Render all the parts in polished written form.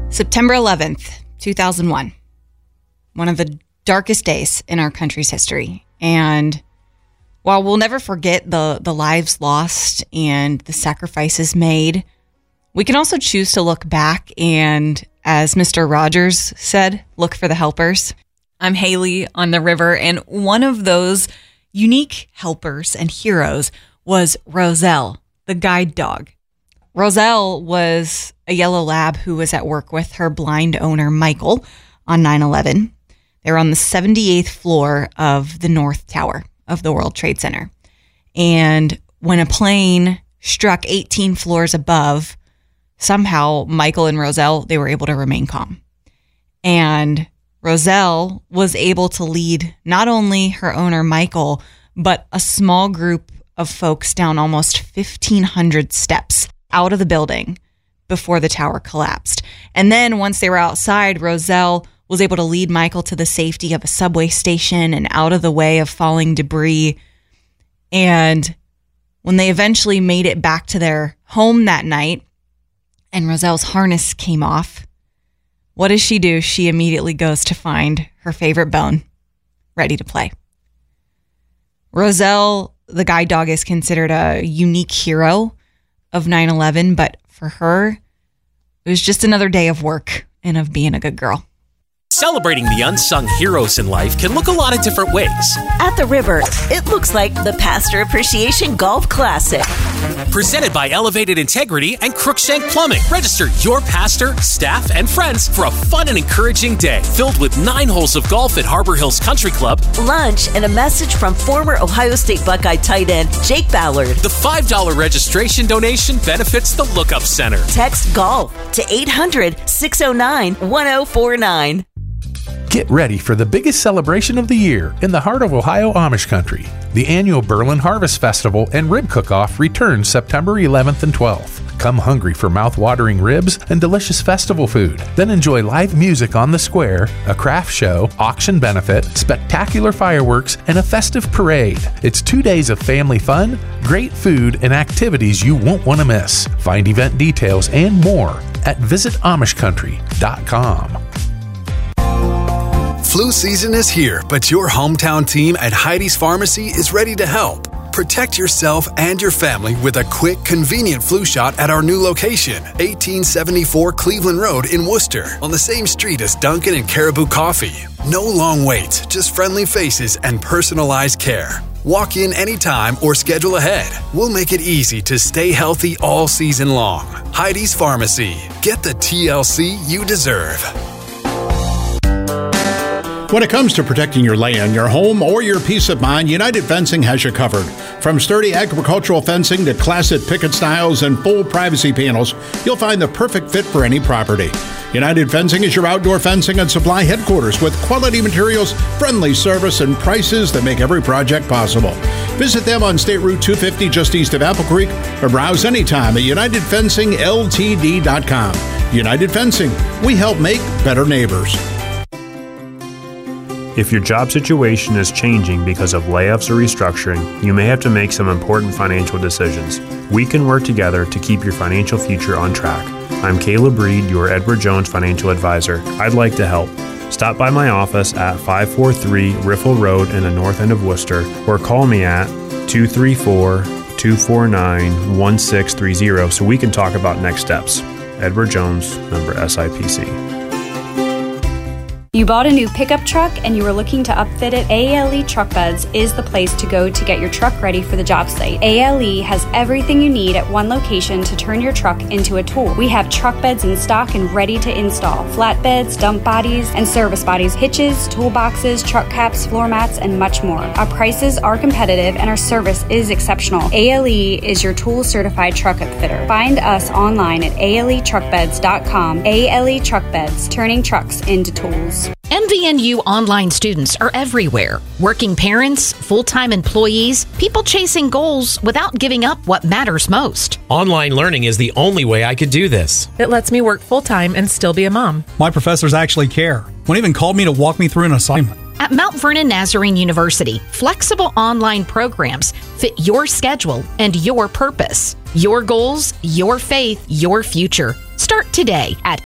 September 11th, 2001. One of the darkest days in our country's history. And while we'll never forget the lives lost and the sacrifices made, we can also choose to look back and, as Mr. Rogers said, look for the helpers. I'm Haley on the river, and one of those unique helpers and heroes was Roselle, the guide dog. Roselle was a yellow lab who was at work with her blind owner, Michael, on 9/11. They were on the 78th floor of the North Tower of the World Trade Center. And when a plane struck 18 floors above, somehow Michael and Roselle, they were able to remain calm. And Roselle was able to lead not only her owner, Michael, but a small group of folks down almost 1,500 steps out of the building before the tower collapsed. And then once they were outside, Roselle was able to lead Michael to the safety of a subway station and out of the way of falling debris. And when they eventually made it back to their home that night and Roselle's harness came off, what does she do? She immediately goes to find her favorite bone, ready to play. Roselle, the guide dog, is considered a unique hero of 9/11, but for her, it was just another day of work and of being a good girl. Celebrating the unsung heroes in life can look a lot of different ways. At the river, it looks like the Pastor Appreciation Golf Classic. Presented by Elevated Integrity and Crookshank Plumbing. Register your pastor, staff, and friends for a fun and encouraging day filled with 9 holes of golf at Harbor Hills Country Club, lunch, and a message from former Ohio State Buckeye tight end Jake Ballard. The $5 registration donation benefits the Lookup Center. Text GOLF to 800-609-1049. Get ready for the biggest celebration of the year in the heart of Ohio Amish country. The annual Berlin Harvest Festival and Rib Cook-Off returns September 11th and 12th. Come hungry for mouth-watering ribs and delicious festival food. Then enjoy live music on the square, a craft show, auction benefit, spectacular fireworks, and a festive parade. It's 2 days of family fun, great food, and activities you won't want to miss. Find event details and more at visitamishcountry.com. Flu season is here, but your hometown team at Heidi's Pharmacy is ready to help. Protect yourself and your family with a quick, convenient flu shot at our new location, 1874 Cleveland Road in Worcester, on the same street as Dunkin' and Caribou Coffee. No long waits, just friendly faces and personalized care. Walk in anytime or schedule ahead. We'll make it easy to stay healthy all season long. Heidi's Pharmacy. Get the TLC you deserve. When it comes to protecting your land, your home, or your peace of mind, United Fencing has you covered. From sturdy agricultural fencing to classic picket styles and full privacy panels, you'll find the perfect fit for any property. United Fencing is your outdoor fencing and supply headquarters with quality materials, friendly service, and prices that make every project possible. Visit them on State Route 250 just east of Apple Creek or browse anytime at UnitedFencingLTD.com. United Fencing, we help make better neighbors. If your job situation is changing because of layoffs or restructuring, you may have to make some important financial decisions. We can work together to keep your financial future on track. I'm Caleb Reed, your Edward Jones financial advisor. I'd like to help. Stop by my office at 543 Riffle Road in the north end of Worcester or call me at 234-249-1630 so we can talk about next steps. Edward Jones, member SIPC. You bought a new pickup truck and you were looking to upfit it? ALE Truck Beds is the place to go to get your truck ready for the job site. ALE has everything you need at one location to turn your truck into a tool. We have truck beds in stock and ready to install. Flatbeds, dump bodies, and service bodies, hitches, toolboxes, truck caps, floor mats, and much more. Our prices are competitive and our service is exceptional. ALE is your tool certified truck upfitter. Find us online at aletruckbeds.com. ALE Truck Beds, turning trucks into tools. MVNU online students are everywhere. Working parents, full-time employees, people chasing goals without giving up what matters most. Online learning is the only way I could do this. It lets me work full-time and still be a mom. My professors actually care. One even called me to walk me through an assignment. At Mount Vernon Nazarene University, flexible online programs fit your schedule and your purpose. Your goals, your faith, your future. Start today at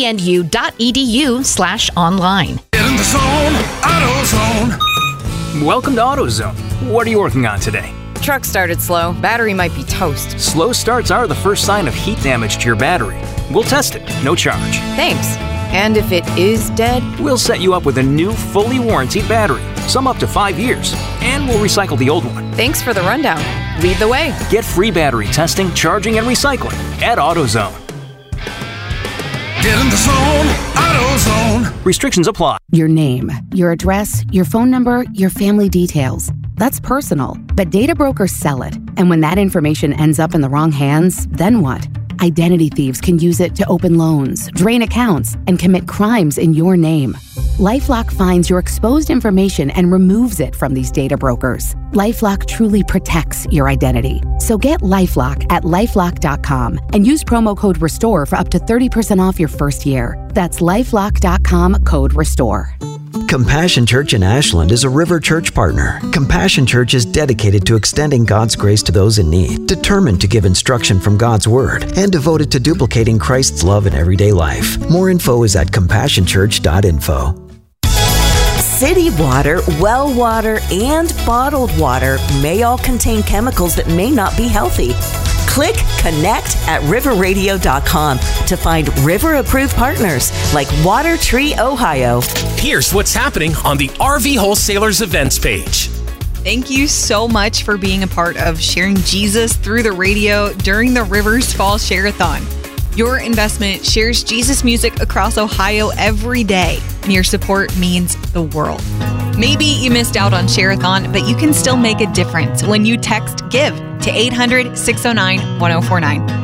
mvnu.edu/online. Get in the zone, AutoZone. Welcome to AutoZone. What are you working on today? Truck started slow. Battery might be toast. Slow starts are the first sign of heat damage to your battery. We'll test it, no charge. Thanks. And if it is dead? We'll set you up with a new, fully warranted battery, some up to 5 years, and we'll recycle the old one. Thanks for the rundown. Lead the way. Get free battery testing, charging, and recycling at AutoZone. Get in the zone, AutoZone. Restrictions apply. Your name, your address, your phone number, your family details. That's personal, but data brokers sell it. And when that information ends up in the wrong hands, then what? Identity thieves can use it to open loans, drain accounts, and commit crimes in your name. LifeLock finds your exposed information and removes it from these data brokers. LifeLock truly protects your identity. So get LifeLock at LifeLock.com and use promo code RESTORE for up to 30% off your first year. That's LifeLock.com, code RESTORE. Compassion Church in Ashland is a River Church partner. Compassion Church is dedicated to extending God's grace to those in need, determined to give instruction from God's Word, and devoted to duplicating Christ's love in everyday life. More info is at compassionchurch.info. City water, well water, and bottled water may all contain chemicals that may not be healthy. Click Connect at riverradio.com to find River-approved partners like Water Tree Ohio. Here's what's happening on the RV Wholesalers events page. Thank you so much for being a part of sharing Jesus through the radio during the Rivers Fall Share-a-thon. Your investment shares Jesus music across Ohio every day, and your support means the world. Maybe you missed out on Share-a-thon, but you can still make a difference when you text GIVE to 800-609-1049.